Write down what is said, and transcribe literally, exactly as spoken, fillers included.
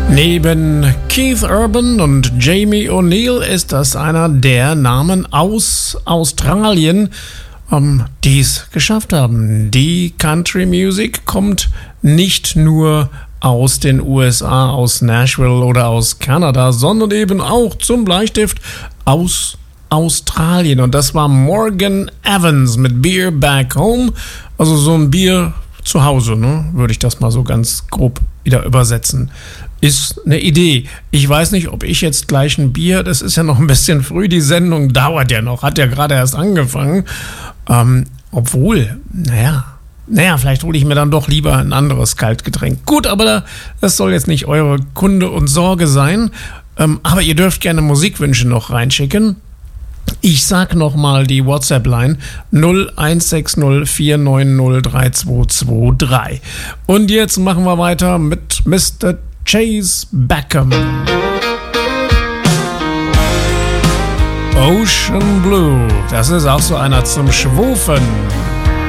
Neben Keith Urban und Jamie O'Neill ist das einer der Namen aus Australien, ähm, die es geschafft haben. Die Country Music kommt nicht nur aus den U S A, aus Nashville oder aus Kanada, sondern eben auch zum Bleistift aus Australien. Und das war Morgan Evans mit Beer Back Home, also so ein Bier zu Hause, ne? Würde ich das mal so ganz grob wieder übersetzen. Ist eine Idee. Ich weiß nicht, ob ich jetzt gleich ein Bier, das ist ja noch ein bisschen früh, die Sendung dauert ja noch, hat ja gerade erst angefangen. Ähm, obwohl, naja, naja, vielleicht hole ich mir dann doch lieber ein anderes Kaltgetränk. Gut, aber das soll jetzt nicht eure Kunde und Sorge sein. Ähm, aber ihr dürft gerne Musikwünsche noch reinschicken. Ich sag nochmal die WhatsApp-Line null eins sechs null vier neun null drei zwei zwei drei. Und jetzt machen wir weiter mit Mister Chase Beckham. Ocean Blue, das ist auch so einer zum Schwufen.